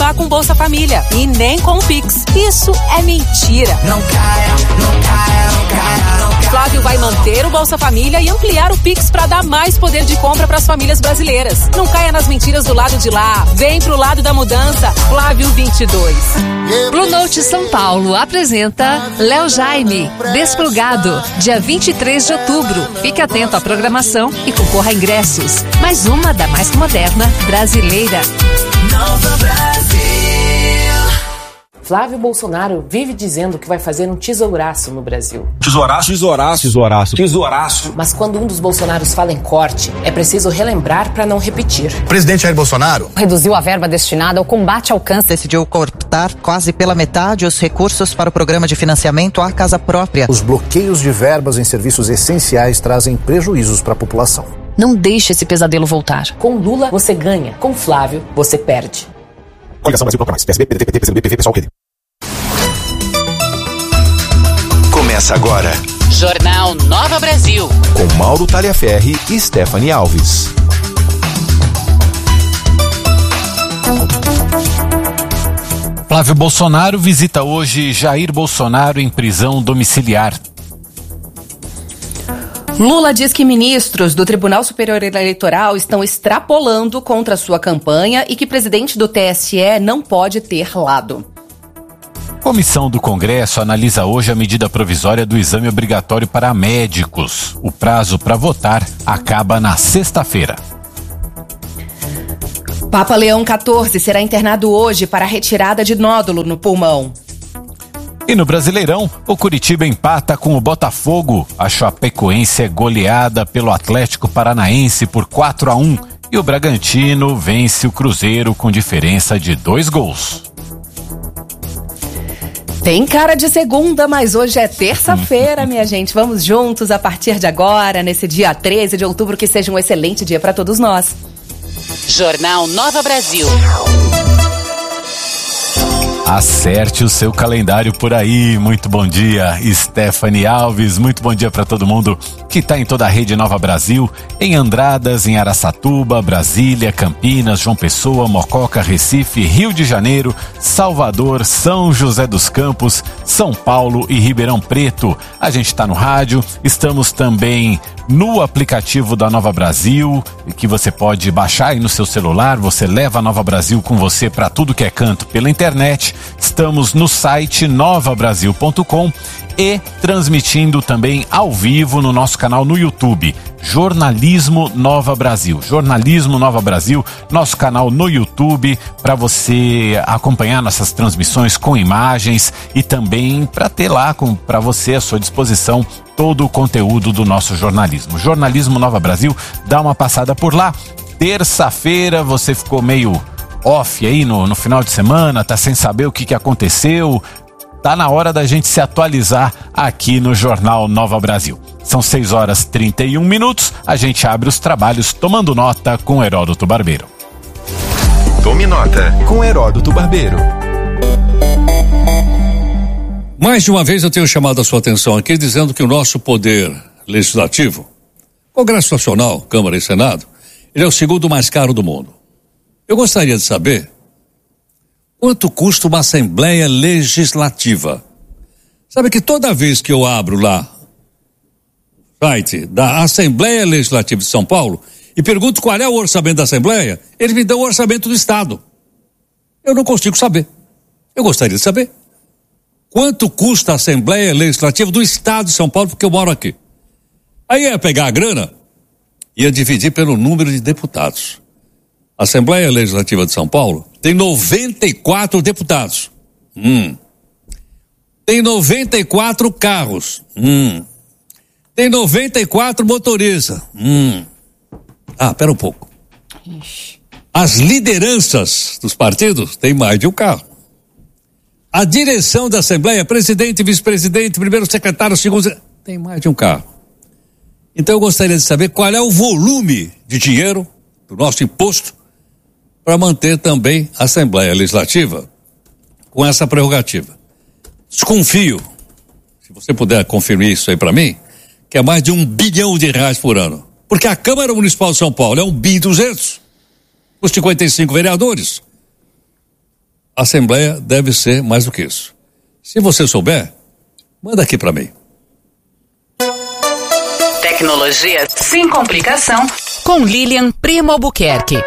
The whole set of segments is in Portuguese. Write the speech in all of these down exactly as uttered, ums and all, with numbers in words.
lá com Bolsa Família e nem com o Pix. Isso é mentira. Não caia, não caia, não caia, não caia. Flávio vai manter o Bolsa Família e ampliar o Pix para dar mais poder de compra para as famílias brasileiras. Não caia nas mentiras do lado de lá. Vem pro lado da mudança. Flávio vinte e dois. Blue Note São Paulo apresenta Léo Jaime, Desplugado, dia vinte e três de outubro. Fique atento à programação e concorra a ingressos. Mais uma da mais moderna brasileira. Nova Brasil. Flávio Bolsonaro vive dizendo que vai fazer um tesouraço no Brasil. Tesouraço, tesouraço, tesouraço, tesouraço. Mas quando um dos Bolsonaros fala em corte, é preciso relembrar para não repetir. O presidente Jair Bolsonaro reduziu a verba destinada ao combate ao câncer. Decidiu cortar quase pela metade os recursos para o programa de financiamento à casa própria. Os bloqueios de verbas em serviços essenciais trazem prejuízos para a população. Não deixe esse pesadelo voltar. Com Lula, você ganha. Com Flávio, você perde. Coligação Brasil Procura Mais. P S B, P D T, P T, P C do B, P V, Pessoal, P D. Começa agora. Jornal Nova Brasil. Com Mauro Taliaferri e Stephanie Alves. Flávio Bolsonaro visita hoje Jair Bolsonaro em prisão domiciliar. Lula diz que ministros do Tribunal Superior Eleitoral estão extrapolando contra sua campanha e que presidente do T S E não pode ter lado. Comissão do Congresso analisa hoje a medida provisória do exame obrigatório para médicos. O prazo para votar acaba na sexta-feira. Papa Leão quatorze será internado hoje para retirada de nódulo no pulmão. E no Brasileirão, o Curitiba empata com o Botafogo. A Chapecoense é goleada pelo Atlético Paranaense por quatro a um. E o Bragantino vence o Cruzeiro com diferença de dois gols. Tem cara de segunda, mas hoje é terça-feira, minha gente. Vamos juntos a partir de agora, nesse dia treze de outubro, que seja um excelente dia para todos nós. Jornal Nova Brasil. Acerte o seu calendário por aí. Muito bom dia, Stephanie Alves. Muito bom dia para todo mundo que está em toda a rede Nova Brasil, em Andradas, em Araçatuba, Brasília, Campinas, João Pessoa, Mococa, Recife, Rio de Janeiro, Salvador, São José dos Campos, São Paulo e Ribeirão Preto. A gente está no rádio, estamos também no aplicativo da Nova Brasil, que você pode baixar aí no seu celular. Você leva a Nova Brasil com você para tudo que é canto pela internet. Estamos no site nova brasil ponto com e transmitindo também ao vivo no nosso canal no YouTube, Jornalismo Nova Brasil. Jornalismo Nova Brasil, nosso canal no YouTube, para você acompanhar nossas transmissões com imagens e também para ter lá para você à sua disposição todo o conteúdo do nosso jornalismo. Jornalismo Nova Brasil, dá uma passada por lá. Terça-feira você ficou meio off aí no, no final de semana, tá sem saber o que, que aconteceu. Tá na hora da gente se atualizar aqui no Jornal Nova Brasil. São seis horas e trinta e um minutos, a gente abre os trabalhos tomando nota com Heródoto Barbeiro. Tome nota com Heródoto Barbeiro. Mais de uma vez eu tenho chamado a sua atenção aqui dizendo que o nosso poder legislativo, Congresso Nacional, Câmara e Senado, ele é o segundo mais caro do mundo. Eu gostaria de saber quanto custa uma Assembleia Legislativa. Sabe que toda vez que eu abro lá o site da Assembleia Legislativa de São Paulo e pergunto qual é o orçamento da Assembleia, eles me dão o orçamento do Estado. Eu não consigo saber. Eu gostaria de saber quanto custa a Assembleia Legislativa do Estado de São Paulo, porque eu moro aqui. Aí ia pegar a grana e ia dividir pelo número de deputados. A Assembleia Legislativa de São Paulo tem noventa e quatro deputados. Hum. Tem noventa e quatro carros. Hum. Tem noventa e quatro motoristas. Hum. Ah, pera um pouco. As lideranças dos partidos têm mais de um carro. A direção da Assembleia, presidente, vice-presidente, primeiro secretário, segundo, tem mais de um carro. Então eu gostaria de saber qual é o volume de dinheiro do nosso imposto para manter também a Assembleia Legislativa com essa prerrogativa. Desconfio, se você puder confirmar isso aí para mim, que é mais de um bilhão de reais por ano. Porque a Câmara Municipal de São Paulo é um bi duzentos, os cinquenta e cinco vereadores. A Assembleia deve ser mais do que isso. Se você souber, manda aqui para mim. Tecnologia sem complicação. Com Lilian Primo Albuquerque.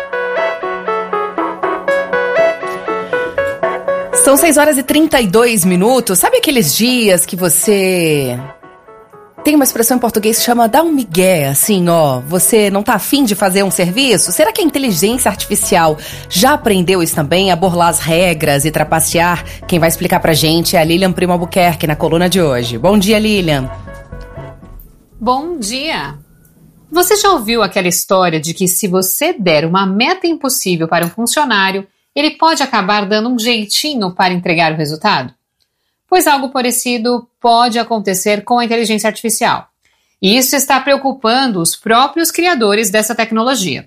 São seis horas e trinta e dois minutos. Sabe aqueles dias que você tem uma expressão em português que chama dar um migué, assim, ó, você não tá afim de fazer um serviço? Será que a inteligência artificial já aprendeu isso também, a burlar as regras e trapacear? Quem vai explicar pra gente é a Lilian Primo Albuquerque na coluna de hoje. Bom dia, Lilian. Bom dia. Você já ouviu aquela história de que se você der uma meta impossível para um funcionário, ele pode acabar dando um jeitinho para entregar o resultado? Pois algo parecido pode acontecer com a inteligência artificial. E isso está preocupando os próprios criadores dessa tecnologia.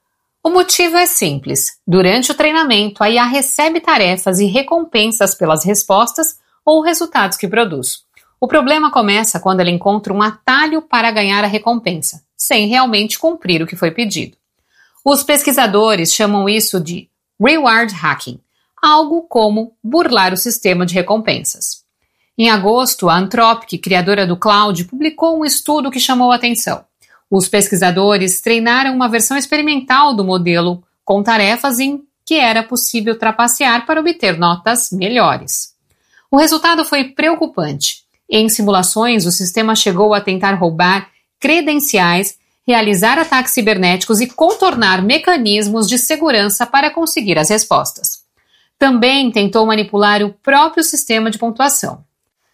O motivo é simples. Durante o treinamento, a I A recebe tarefas e recompensas pelas respostas ou resultados que produz. O problema começa quando ela encontra um atalho para ganhar a recompensa, sem realmente cumprir o que foi pedido. Os pesquisadores chamam isso de reward hacking, algo como burlar o sistema de recompensas. Em agosto, a Anthropic, criadora do cloud, publicou um estudo que chamou a atenção. Os pesquisadores treinaram uma versão experimental do modelo com tarefas em que era possível trapacear para obter notas melhores. O resultado foi preocupante. Em simulações, o sistema chegou a tentar roubar credenciais, realizar ataques cibernéticos e contornar mecanismos de segurança para conseguir as respostas. Também tentou manipular o próprio sistema de pontuação.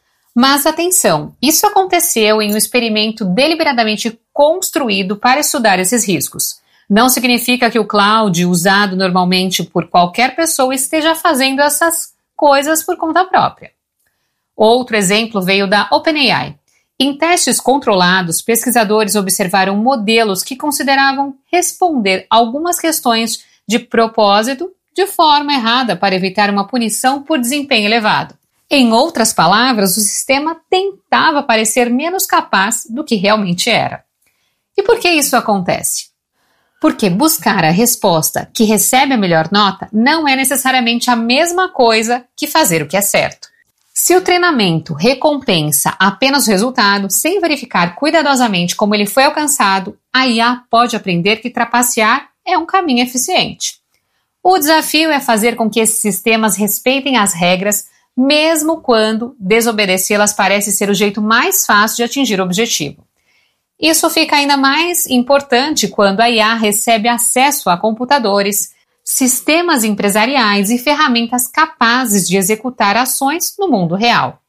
Mas atenção, isso aconteceu em um experimento deliberadamente construído para estudar esses riscos. Não significa que o cloud, usado normalmente por qualquer pessoa, esteja fazendo essas coisas por conta própria. Outro exemplo veio da OpenAI. Em testes controlados, pesquisadores observaram modelos que consideravam responder algumas questões de propósito de forma errada para evitar uma punição por desempenho elevado. Em outras palavras, o sistema tentava parecer menos capaz do que realmente era. E por que isso acontece? Porque buscar a resposta que recebe a melhor nota não é necessariamente a mesma coisa que fazer o que é certo. Se o treinamento recompensa apenas o resultado, sem verificar cuidadosamente como ele foi alcançado, a I A pode aprender que trapacear é um caminho eficiente. O desafio é fazer com que esses sistemas respeitem as regras, mesmo quando desobedecê-las parece ser o jeito mais fácil de atingir o objetivo. Isso fica ainda mais importante quando a I A recebe acesso a computadores, sistemas empresariais e ferramentas capazes de executar ações no mundo real.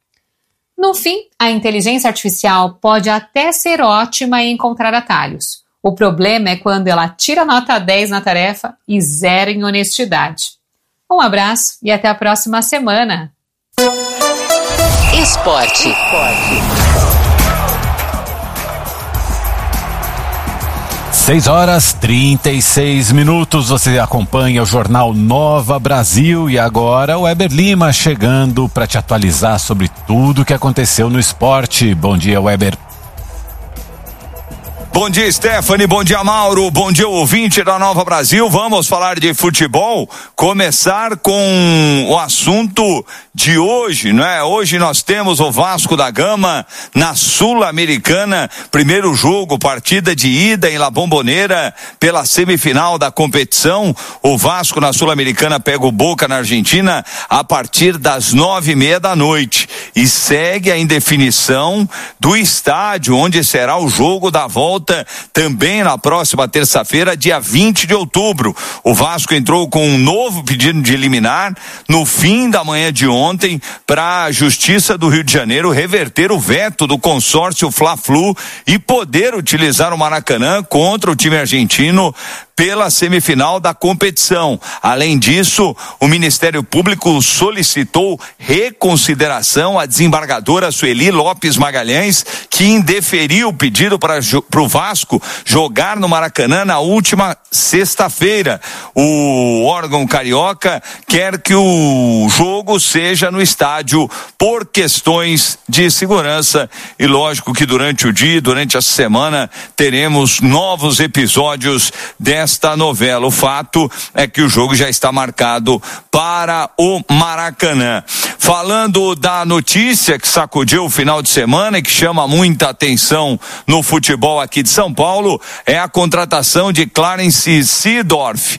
No fim, a inteligência artificial pode até ser ótima em encontrar atalhos. O problema é quando ela tira nota dez na tarefa e zero em honestidade. Um abraço e até a próxima semana. Esporte. seis horas e trinta e seis minutos, você acompanha o Jornal Nova Brasil e agora o Weber Lima chegando para te atualizar sobre tudo o que aconteceu no esporte. Bom dia, Weber. Bom dia, Stephanie, bom dia, Mauro, bom dia, ouvinte da Nova Brasil. Vamos falar de futebol, começar com o assunto de hoje, não é? Hoje nós temos o Vasco da Gama na Sul-Americana, primeiro jogo, partida de ida em La Bombonera pela semifinal da competição. O Vasco na Sul-Americana pega o Boca na Argentina a partir das nove e meia da noite e segue a indefinição do estádio onde será o jogo da volta também na próxima terça-feira, dia vinte de outubro. O Vasco entrou com um novo pedido de liminar no fim da manhã de ontem para a Justiça do Rio de Janeiro reverter o veto do consórcio Fla-Flu e poder utilizar o Maracanã contra o time argentino pela semifinal da competição. Além disso, o Ministério Público solicitou reconsideração à desembargadora Sueli Lopes Magalhães, que indeferiu o pedido para o Vasco jogar no Maracanã na última sexta-feira. O órgão carioca quer que o jogo seja no estádio por questões de segurança e lógico que durante o dia, durante a semana, teremos novos episódios dessa desta novela. O fato é que o jogo já está marcado para o Maracanã. Falando da notícia que sacudiu o final de semana e que chama muita atenção no futebol aqui de São Paulo, é a contratação de Clarence Seedorf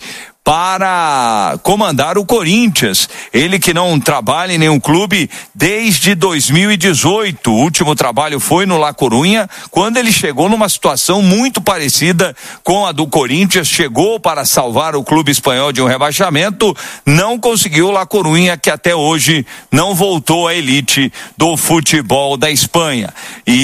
para comandar o Corinthians. Ele que não trabalha em nenhum clube desde dois mil e dezoito. O último trabalho foi no La Coruña, quando ele chegou numa situação muito parecida com a do Corinthians. Chegou para salvar o clube espanhol de um rebaixamento, não conseguiu. o La Coruña, que até hoje não voltou à elite do futebol da Espanha.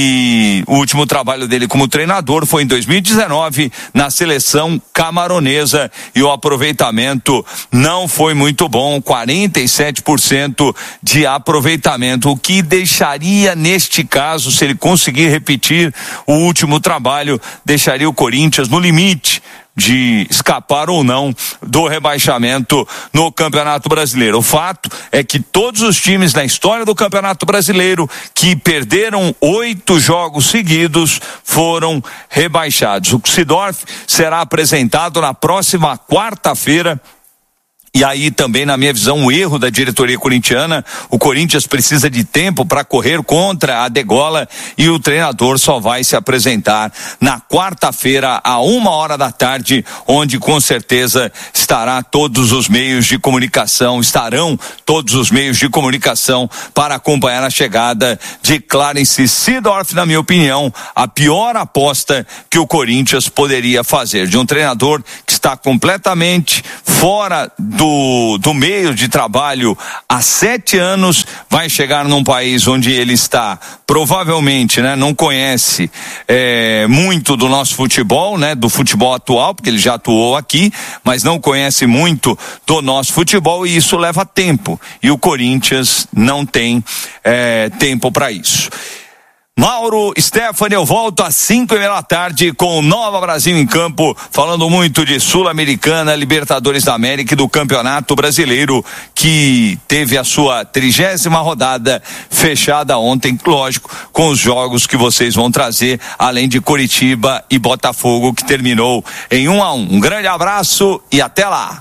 E o último trabalho dele como treinador foi em dois mil e dezenove na seleção camaronesa, e o aproveitamento aproveitamento não foi muito bom, quarenta e sete por cento de aproveitamento, o que deixaria, neste caso, se ele conseguir repetir o último trabalho, deixaria o Corinthians no limite de escapar ou não do rebaixamento no Campeonato Brasileiro. O fato é que todos os times na história do Campeonato Brasileiro que perderam oito jogos seguidos foram rebaixados. O Seedorf será apresentado na próxima quarta-feira. E aí também, na minha visão, um erro da diretoria corintiana. O Corinthians precisa de tempo para correr contra a degola, e o treinador só vai se apresentar na quarta-feira, a uma hora da tarde, onde com certeza estará todos os meios de comunicação, estarão todos os meios de comunicação para acompanhar a chegada de Clarence Seedorf. Na minha opinião, a pior aposta que o Corinthians poderia fazer, de um treinador que está completamente fora do Do, do meio de trabalho há sete anos, vai chegar num país onde ele está, provavelmente, né, não conhece é, muito do nosso futebol, né, do futebol atual, porque ele já atuou aqui, mas não conhece muito do nosso futebol, e isso leva tempo, e o Corinthians não tem é, tempo para isso. Mauro, Stephanie, eu volto às cinco e meia da tarde com o Nova Brasil em Campo, falando muito de Sul-Americana, Libertadores da América e do Campeonato Brasileiro, que teve a sua trigésima rodada fechada ontem, lógico, com os jogos que vocês vão trazer, além de Coritiba e Botafogo, que terminou em um a um. Um grande abraço e até lá!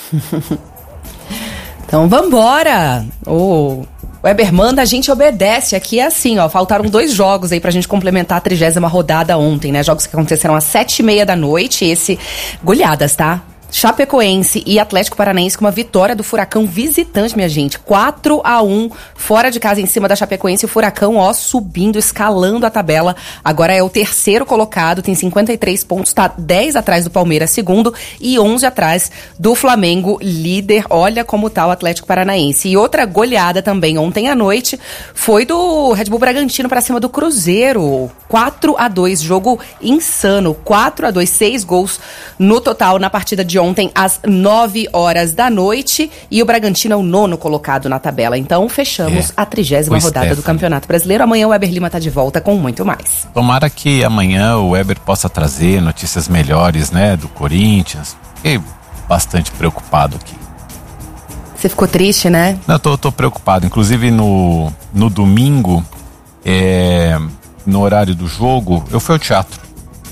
Então vambora! Oh. O Weber manda, a gente obedece. Aqui é assim, ó, faltaram dois jogos aí pra gente complementar a trigésima rodada ontem, né? Jogos que aconteceram às sete e meia da noite, esse, goleadas, tá? Chapecoense e Atlético Paranaense com uma vitória do Furacão visitante, minha gente, quatro a um, fora de casa em cima da Chapecoense. O Furacão, ó, subindo, escalando a tabela, agora é o terceiro colocado, tem cinquenta e três pontos, tá dez atrás do Palmeiras, segundo, e onze atrás do Flamengo, líder. Olha como tá o Atlético Paranaense. E outra goleada também ontem à noite foi do Red Bull Bragantino pra cima do Cruzeiro, quatro a dois, jogo insano, quatro a dois, seis gols no total na partida de ontem às nove horas da noite, e o Bragantino é o nono colocado na tabela. Então fechamos é. a trigésima rodada Stephanie. do Campeonato Brasileiro. Amanhã o Weber Lima tá de volta com muito mais. Tomara que amanhã o Weber possa trazer notícias melhores, né, do Corinthians. Fiquei bastante preocupado aqui. Você ficou triste, né? Não, eu tô, tô preocupado. Inclusive no, no domingo, é, no horário do jogo, eu fui ao teatro.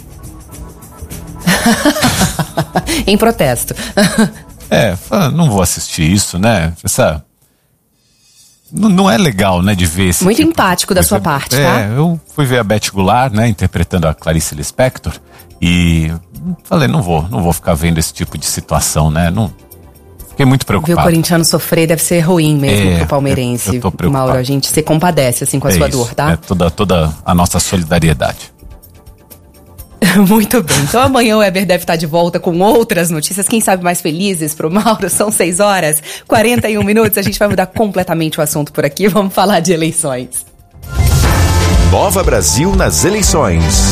Em protesto. É, não vou assistir isso, né? Essa, não, não é legal, né, de ver esse Muito tipo empático da sua parte, é, tá? É, eu fui ver a Beth Goulart, né, interpretando a Clarice Lispector, e falei, não vou, não vou ficar vendo esse tipo de situação, né? Não, fiquei muito preocupado. Ver o corintiano sofrer deve ser ruim mesmo é, pro palmeirense. Eu, eu tô preocupado. Mauro, a gente se compadece assim com a é sua isso, dor, tá? É toda, toda a nossa solidariedade. Muito bem, então amanhã o Weber deve estar de volta com outras notícias, quem sabe mais felizes pro Mauro. São seis horas, quarenta e um minutos, a gente vai mudar completamente o assunto por aqui, vamos falar de eleições. Nova Brasil nas eleições.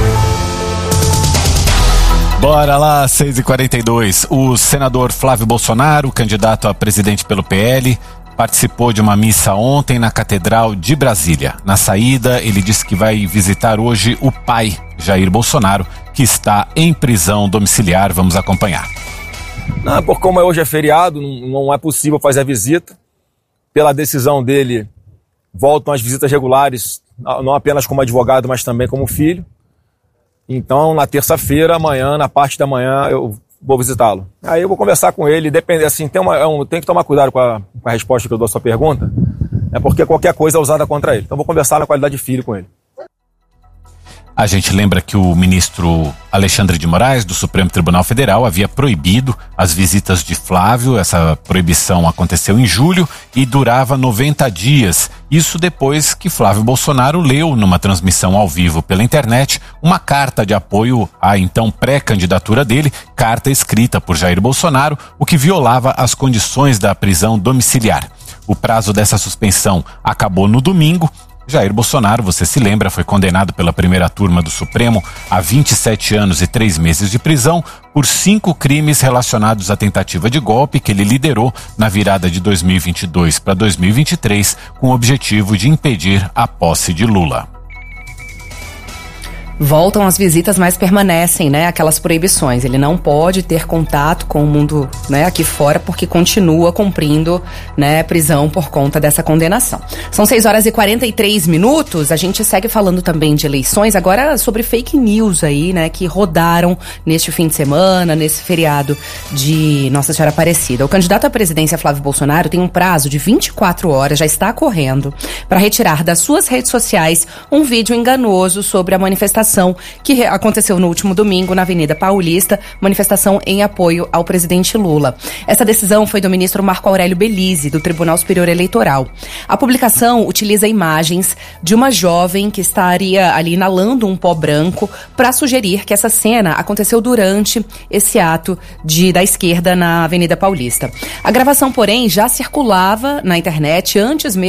Bora lá, seis e quarenta e dois. O senador Flávio Bolsonaro, candidato a presidente pelo P L, participou de uma missa ontem na Catedral de Brasília. Na saída, ele disse que vai visitar hoje o pai, Jair Bolsonaro, que está em prisão domiciliar. Vamos acompanhar. Não, por como hoje é feriado, não é possível fazer a visita. Pela decisão dele, voltam as visitas regulares, não apenas como advogado, mas também como filho. Então, na terça-feira, amanhã, na parte da manhã, eu vou visitá-lo. Aí eu vou conversar com ele, depende, assim, tem, uma, é um, tem que tomar cuidado com a, com a resposta que eu dou à sua pergunta, é porque qualquer coisa é usada contra ele. Então eu vou conversar na qualidade de filho com ele. A gente lembra que o ministro Alexandre de Moraes, do Supremo Tribunal Federal, havia proibido as visitas de Flávio. Essa proibição aconteceu em julho e durava noventa dias. Isso depois que Flávio Bolsonaro leu, numa transmissão ao vivo pela internet, uma carta de apoio à então pré-candidatura dele, carta escrita por Jair Bolsonaro, o que violava as condições da prisão domiciliar. O prazo dessa suspensão acabou no domingo. Jair Bolsonaro, você se lembra, foi condenado pela primeira turma do Supremo a vinte e sete anos e três meses de prisão por cinco crimes relacionados à tentativa de golpe que ele liderou na virada de dois mil e vinte e dois para dois mil e vinte e três, com o objetivo de impedir a posse de Lula. Voltam as visitas, mas permanecem, né, aquelas proibições. Ele não pode ter contato com o mundo, né, aqui fora, porque continua cumprindo, né, prisão por conta dessa condenação. São seis horas e quarenta e três minutos. A gente segue falando também de eleições, agora sobre fake news aí, né, que rodaram neste fim de semana, nesse feriado de Nossa Senhora Aparecida. O candidato à presidência, Flávio Bolsonaro, tem um prazo de vinte e quatro horas, já está correndo, para retirar das suas redes sociais um vídeo enganoso sobre a manifestação que aconteceu no último domingo na Avenida Paulista, manifestação em apoio ao presidente Lula. Essa decisão foi do ministro Marco Aurélio Belize, do Tribunal Superior Eleitoral. A publicação utiliza imagens de uma jovem que estaria ali inalando um pó branco para sugerir que essa cena aconteceu durante esse ato de, da esquerda na Avenida Paulista. A gravação, porém, já circulava na internet antes mesmo